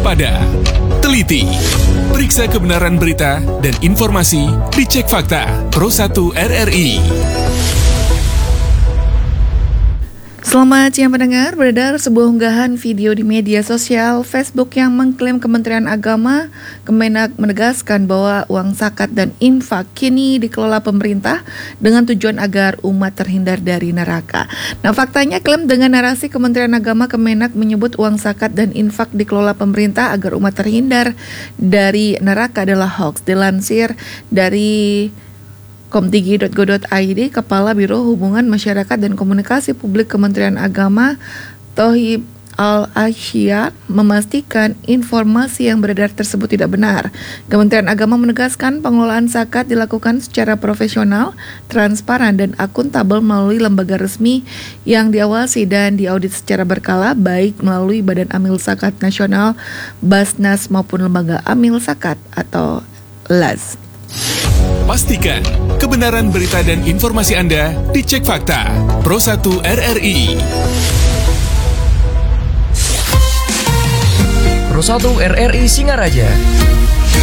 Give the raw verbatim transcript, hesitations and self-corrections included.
waspada, teliti, periksa kebenaran berita dan informasi, dicek fakta. Pro satu R R I. Selamat siang pendengar, beredar sebuah unggahan video di media sosial Facebook yang mengklaim Kementerian Agama Kemenak menegaskan bahwa uang zakat dan infak kini dikelola pemerintah dengan tujuan agar umat terhindar dari neraka. Nah, faktanya klaim dengan narasi Kementerian Agama Kemenak menyebut uang zakat dan infak dikelola pemerintah agar umat terhindar dari neraka adalah hoax. Dilansir dari komtigi titik go titik i d, Kepala Biro Hubungan Masyarakat dan Komunikasi Publik Kementerian Agama Thohib Al-Asyar memastikan informasi yang beredar tersebut tidak benar. Kementerian Agama menegaskan pengelolaan zakat dilakukan secara profesional, transparan, dan akuntabel melalui lembaga resmi yang diawasi dan diaudit secara berkala, baik melalui Badan Amil Zakat Nasional, Basnas, maupun Lembaga Amil Zakat atau L A Z. Pastikan kebenaran berita dan informasi Anda dicek fakta. Pro satu R R I. Pro satu R R I Singaraja.